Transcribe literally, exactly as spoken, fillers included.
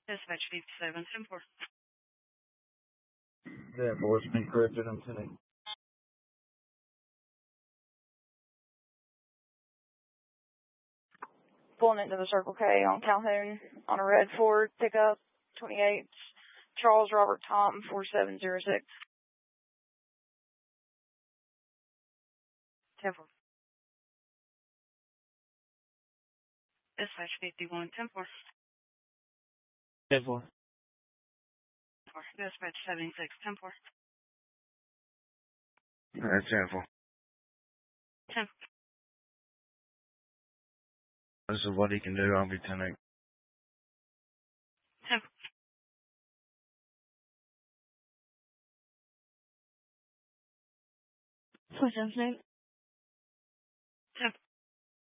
Dispatch fifty-seven, ten four. ten four, it's been corrected. I'm ten eight. Pulling into the Circle K on Calhoun on a red Ford pickup, twenty-eight, Charles Robert Tom, four seven zero six. ten four. Dispatch fifty-one, ten four. ten four. Dispatch seventy-six, ten four. Alright, ten four. ten. This is what he can do. I'll be ten eight. ten. What's his name?